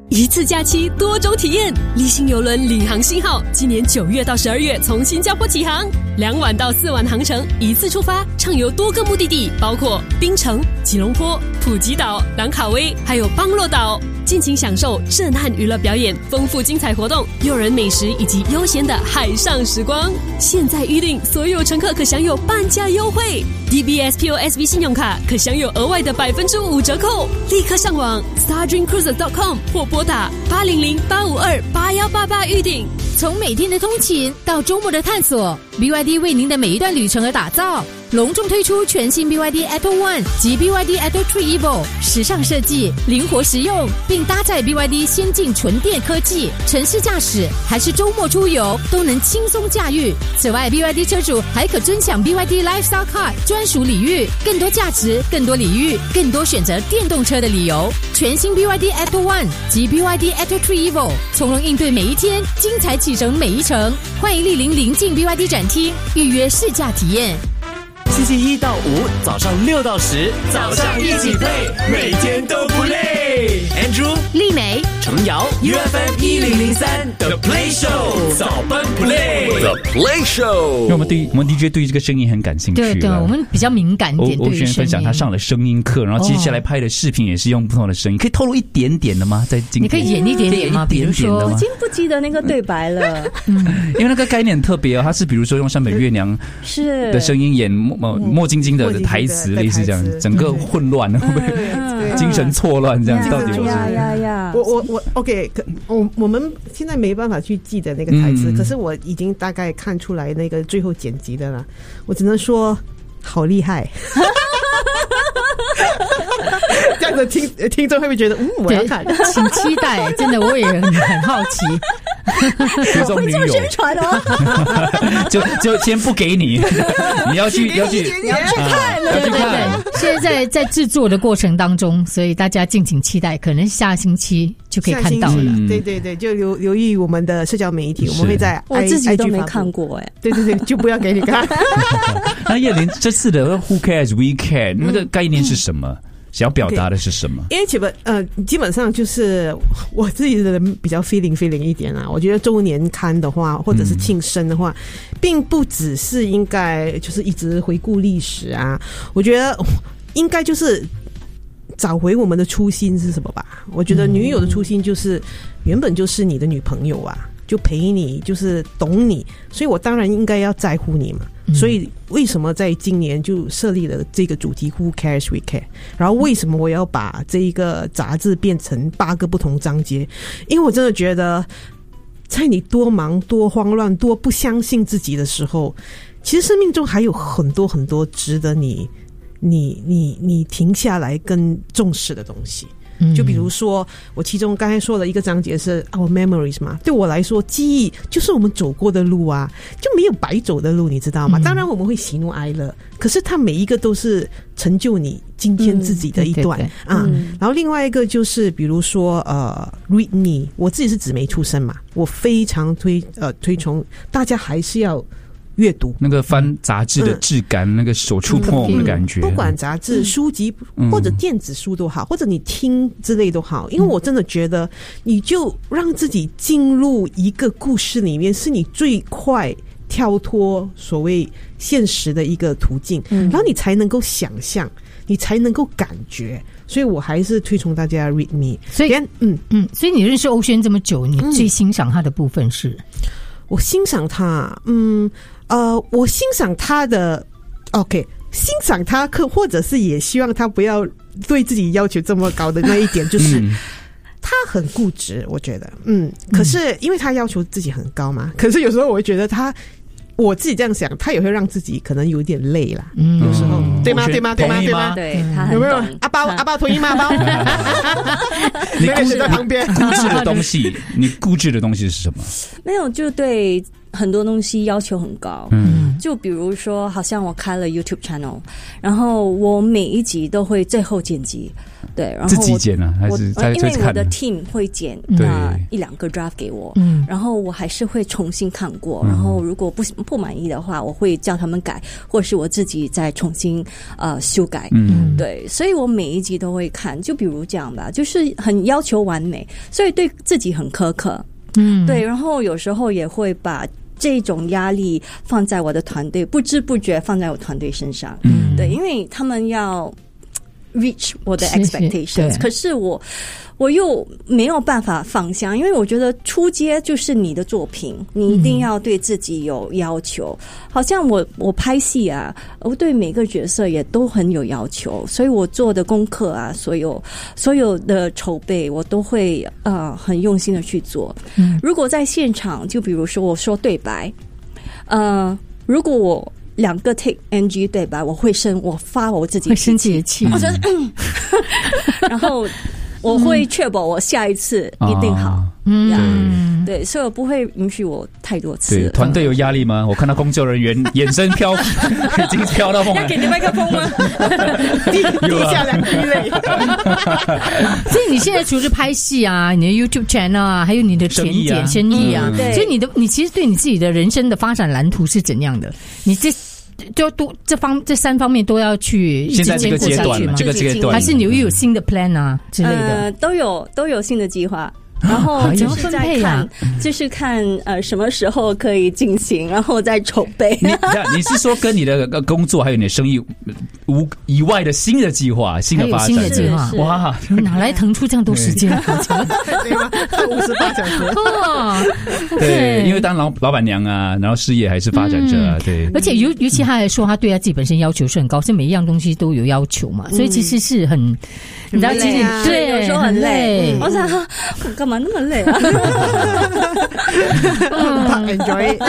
一次假期多种体验，立新邮轮领航星号今年9月到12月从新加坡起航，2晚到4晚航程，一次出发，畅游多个目的地，包括槟城、吉隆坡、普吉岛、兰卡威，还有邦洛岛，尽情享受震撼娱乐表演、丰富精彩活动、诱人美食以及悠闲的海上时光。现在预订，所有乘客可享有半价优惠。DBS POSB 信用卡可享有额外的5%折扣，立刻上网 stardreamcruises.com 或拨打800-852-8188预订。 从每天的通勤到周末的探索， BYD 为您的每一段旅程而打造。隆重推出全新 BYD Atto One 及 BYD Atto 3 Evo， 时尚设计，灵活实用，并搭载 BYD 先进纯电科技，城市驾驶还是周末出游都能轻松驾驭。此外 BYD 车主还可尊享 BYD Lifestyle Card 专属礼遇，更多价值，更多礼遇，更多选择电动车的理由。全新 BYD Atto One 及 BYD Atto 3 Evo， 从容应对每一天，精彩启程每一程。欢迎莅临临近 BYD 展厅预约试驾体验。 星期一到五早上6到10，早上一起 play， 每天都不累。Andrew、 丽美、 程瑶 ，UFM 1003 The Play Show 早班 Play，The Play Show。 因为我们 DJ 对于这个声音很感兴趣， 对，我们比较敏感一点。 欧轩分享他上了声音课，然后接下来拍的视频也是用不同的声音，可以透露一点点的吗？在今天你可以演一点点吗？比如说， 我已经不记得那个对白了。 因为那个概念很特别哦，他是比如说用山本月娘是的声音演莫晶晶的台词，类似这样，整个混乱，会不会精神错乱这样？到底我 OK， 我们现在没办法去记得那个台词，可是我已经大概看出来那个最后剪辑的了，我只能说好厉害。这样的听众会不会觉得我要看？ 请期待，真的我也很好奇。 我会做宣传哦。 就先不给你，你要去看， 对，现在在制作的过程当中，所以大家敬请期待，可能下星期就可以看到了。 对，就留意我们的社交媒体，我们会在我自己都没看过哎。 对，就不要给你看。 那叶玲这次的 Who Cares We Care 那个概念是什么？想要表达的是什么？ 因为基本上就是我自己的人比较 feeling 一点啊。我觉得周年刊的话，或者是庆生的话，并不只是应该就是一直回顾历史啊。我觉得应该就是找回我们的初心是什么吧。我觉得女友的初心就是原本就是你的女朋友啊，就陪你，就是懂你，所以我当然应该要在乎你嘛。所以为什么在今年就设立了这个主题 Who Cares We Care， 然后为什么我要把这一个杂志变成8个不同章节？因为我真的觉得在你多忙多慌乱多不相信自己的时候，其实生命中还有很多很多值得你停下来跟重视的东西。就比如说我其中刚才说的一个章节是 Our Memories 嘛，对我来说记忆就是我们走过的路啊，就没有白走的路，你知道吗？当然我们会喜怒哀乐，可是它每一个都是成就你今天自己的一段然后另外一个就是比如说Read Me， 我自己是纸媒出身嘛，我非常推崇大家还是要阅读那个翻杂志的质感，那个手触碰我们的感觉， 不管杂志、书籍或者电子书都好，或者你听之类都好，因为我真的觉得你就让自己进入一个故事里面，是你最快跳脱所谓现实的一个途径，然后你才能够想象，你才能够感觉。所以我还是推崇大家 read me。 所以所以你认识欧轩这么久，你最欣赏他的部分是？ 我欣赏他我欣赏他的 OK， 欣赏他或者是也希望他不要对自己要求这么高的那一点就是他很固执，我觉得可是因为他要求自己很高嘛，可是有时候我会觉得我自己这样想，他也会让自己可能有点累啦，有时候对吗？对， 他很有没有阿包同意吗？阿包你在旁边固执的东西，你固执的东西是什么？ 没有，就对很多东西要求很高， 就比如说好像我开了 YouTube channel， 然后我每一集都会最后剪辑，对，然后自己剪啊还是因为我的 team 会剪1-2个 draft 给我，然后我还是会重新看过，然后如果不满意的话，我会叫他们改，或是我自己再重新修改，对，所以我每一集都会看。就比如这样吧，就是很要求完美，所以对自己很苛刻，对，然后有时候也会把这种压力放在我的团队，不知不觉放在我团队身上，对，因为他们要 reach 我的 expectations， 可是我又没有办法放下，因为我觉得出街就是你的作品，你一定要对自己有要求。好像我拍戏啊，我对每个角色也都很有要求，所以我做的功课啊，所有的筹备我都会很用心的去做。如果在现场，就比如说我说对白，如果我2个 take NG 对白，我发我自己会生气， 我觉得然后我会确保我下一次一定好，对，所以我不会允许我太多次。 对，团队有压力吗？我看到工作人员眼神飘，已经飘到梦了。 要给你麦克风吗？ 滴下2滴泪。 所以你现在除了拍戏啊，你的 YouTube channel 啊，还有你的甜点生意啊，所以你其实对你自己的人生的发展蓝图是怎样的？你这3方面都要去现在这个阶段嘛，这个阶段还是你又有新的 plan 啊之类的？ 都有新的计划。然后就是在看，就是看什么时候可以进行，然后再筹备。 你是说跟你的工作还有你的生意以外的新的计划、新的发展？ 新的计划， 哇， 哪来腾出这样多时间？ 对吗？58小时。 对，因为当老板娘啊，然后事业还是发展着啊，对。 而且尤其他还说，他对他自己本身要求是很高，是每一样东西都有要求嘛，所以其实是很，你知道，其实对，有时候很累。我想我干嘛那么累啊 ？Enjoy。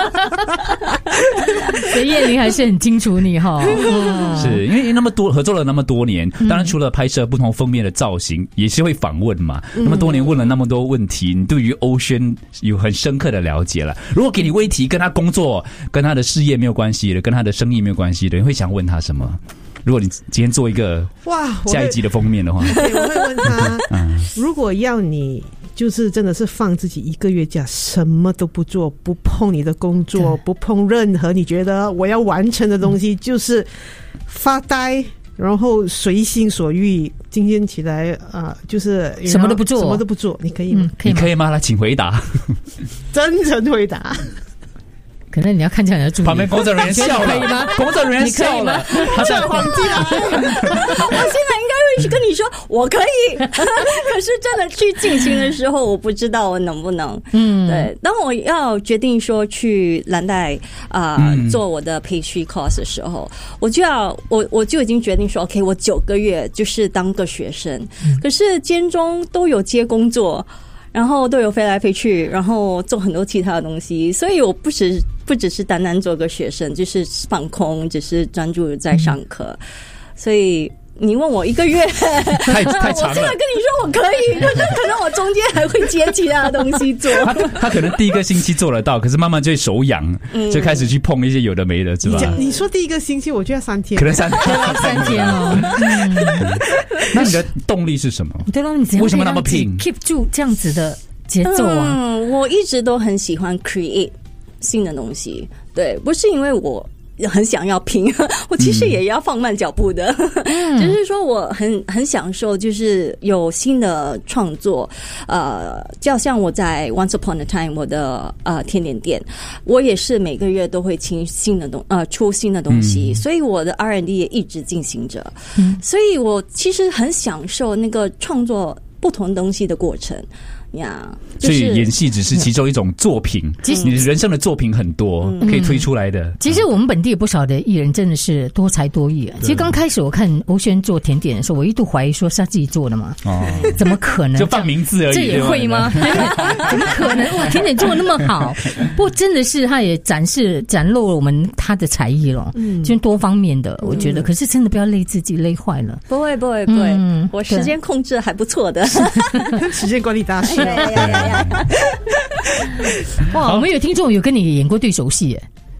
所以叶玲还是很清楚你哈， 是因为合作了那么多年，当然除了拍摄不同封面的造型，也是会访问嘛。那么多年问了那么多问题，你对于欧萱有很深刻的了解了。如果给你问题跟他工作、跟他的事业没有关系的，跟他的生意没有关系的，你会想问他什么？如果你今天做一个下一集的封面的话， 我会问他，如果要你就是真的是放自己1个月假，什么都不做，不碰你的工作，不碰任何你觉得我要完成的东西，就是发呆，然后随心所欲，今天起来就是什么都不做， 你可以吗？ 你可以吗？来，请回答， 真诚回答。 可能你要看起来你要注意， 旁边工作人员笑了，可以吗？工作人员笑了， 他在黄金来。 我现在应该会跟你说我可以，可是真的去进行的时候，我不知道我能不能。对，当我要决定说去蓝带做我的培训 course 的时候，我就已经决定说 OK， 我9个月就是当个学生，可是间中都有接工作。然后都有飞来飞去，然后做很多其他的东西，所以我不只是单单做个学生，就是放空，只是专注在上课。所以你问我1个月， 太长了。我现在跟你说我可以，可是可能我中间还会接其他的东西做。 他可能第1个星期做得到，可是慢慢就会手痒，就开始去碰一些有的没的，是吧？ 你说第1个星期，我就要3天， 可能3天哦。 那你的动力是什么？ 对了，你为什么那么拼 ？keep 住这样子的节奏啊！ 我一直都很喜欢 create 新的东西，对，不是因为我很想要拼，我其实也要放慢脚步的，只是说我很享受，就是有新的创作。就像我在 Once Upon a Time 我的甜点店，我也是每个月都会出新的东西，所以我的 R&D 也一直进行着。所以我其实很享受那个创作不同东西的过程。 所以演戏只是其中一种作品，你的人生的作品很多可以推出来的。 其实我们本地有不少的艺人真的是多才多艺啊。其实刚开始我看欧萱做甜点的时候，我一度怀疑说是他自己做的嘛，怎么可能？ 就放名字而已， 这也会吗？怎么可能？哇，甜点做得那么好，不过真的是他也展露了我们他的才艺了，就是多方面的，我觉得。可是真的不要累自己，累坏了。 不会，我时间控制还不错的， 时间管理大师。 哇，我们有听众有跟你演过对手戏耶。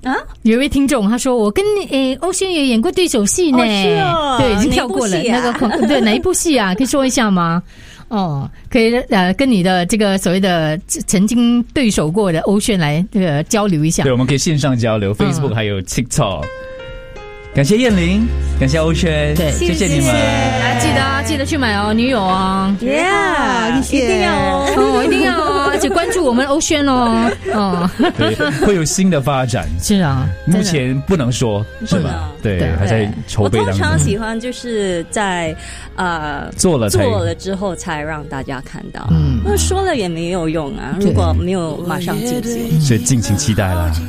啊，有一位听众他说我跟欧萱也演过对手戏呢，对，已经跳过了那个对哪一部戏啊？可以说一下吗？可以跟你的这个所谓的曾经对手过的欧萱来这个交流一下。 对，我们可以线上交流 ，Facebook 还有 TikTok。感谢燕玲，感谢欧萱， 对， 谢谢你们。 记得去买女友哦 ，Yeah， 一定要哦，一定要哦，而且关注我们欧萱哦， 对，会有新的发展。 是啊， 目前不能说，是吧？对，还在筹备当中。 我通常喜欢就是在做了之后才让大家看到，说了也没有用啊，如果没有马上进行， 所以敬请期待啦。